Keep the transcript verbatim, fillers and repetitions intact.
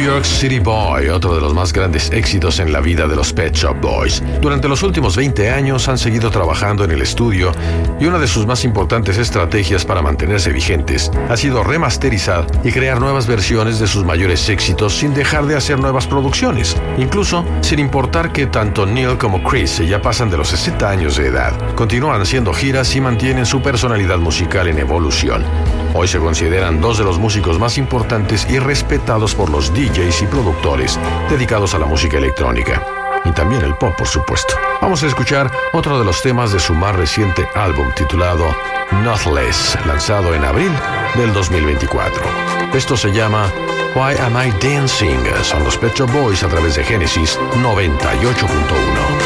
York City Boy, otro de los más grandes éxitos en la vida de los Pet Shop Boys. Durante los últimos veinte años han seguido trabajando en el estudio y una de sus más importantes estrategias para mantenerse vigentes ha sido remasterizar y crear nuevas versiones de sus mayores éxitos sin dejar de hacer nuevas producciones, incluso sin importar que tanto Neil como Chris ya pasan de los sesenta años de edad. Continúan haciendo giras y mantienen su personalidad musical en evolución. Hoy se consideran dos de los músicos más importantes y respetados por los D Js y productores dedicados a la música electrónica. Y también el pop, por supuesto. Vamos a escuchar otro de los temas de su más reciente álbum titulado Nothless, lanzado en abril del dos mil veinticuatro. Esto se llama Why Am I Dancing? Son los Pet Shop Boys a través de Génesis noventa y ocho punto uno.